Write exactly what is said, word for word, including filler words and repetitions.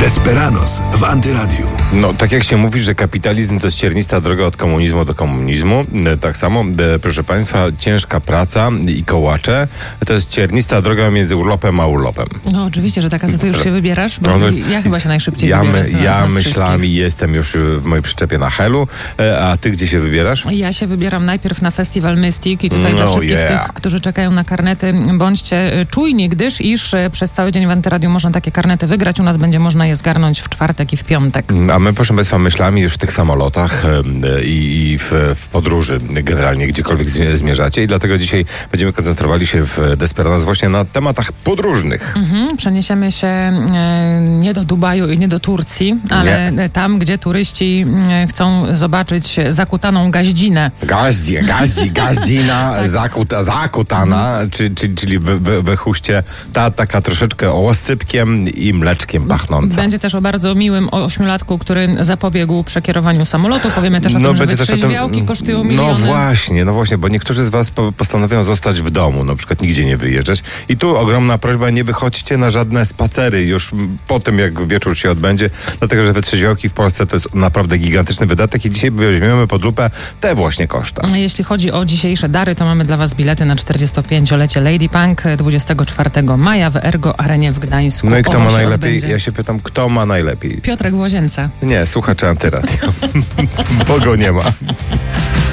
Desperados w Antyradiu. No, tak jak się mówi, że kapitalizm to jest ciernista droga od komunizmu do komunizmu, tak samo, proszę Państwa, ciężka praca i kołacze to jest ciernista droga między urlopem a urlopem. No oczywiście, że taka, co ty już się wybierasz, bo No, ja chyba się najszybciej ja wybiorę. My, z nas, ja nas myślami jestem już w mojej przyczepie na Helu, a ty gdzie się wybierasz? Ja się wybieram najpierw na festiwal Mystic i tutaj No dla wszystkich yeah. tych, którzy czekają na karnety, bądźcie czujni, gdyż iż przez cały dzień w Antyradiu można takie karnety wygrać. U nas będzie można je zgarnąć w czwartek i w piątek. A my, proszę Państwa, myślami już w tych samolotach i, i w, w podróży generalnie, gdziekolwiek zmierzacie i dlatego dzisiaj będziemy koncentrowali się w Desperados właśnie na tematach podróżnych. Mhm, przeniesiemy się e, nie do Dubaju i nie do Turcji, ale nie. tam, gdzie turyści e, chcą zobaczyć zakutaną gaździnę. Gaździ, gaździ, gaździna, tak. zakuta, zakutana, mhm. czy, czy, czyli we, we, we chuście ta taka troszeczkę osypkiem i mleczkiem pachnąca. Będzie też o bardzo miłym ośmiolatku, który zapobiegł przekierowaniu samolotu. Powiemy też o no, tym, że będzie wytrzeźwiałki tym, kosztują miliony. No właśnie, no właśnie, bo niektórzy z was po, postanowią zostać w domu, na przykład nigdzie nie wyjeżdżać. I tu ogromna prośba, nie wychodźcie na żadne spacery już po tym, jak wieczór się odbędzie, dlatego, że wytrzeźwiałki w Polsce to jest naprawdę gigantyczny wydatek i dzisiaj weźmiemy pod lupę te właśnie koszta. Jeśli chodzi o dzisiejsze dary, to mamy dla was bilety na czterdziestopięciolecie Lady Punk dwudziestego czwartego maja w Ergo Arenie w Gdańsku. No i kto Owo ma się najlepiej? odbędzie. Ja się pytam, kto ma najlepiej? Piotrek w Łazience. Nie, słuchacze Antyradia. Bo go nie ma.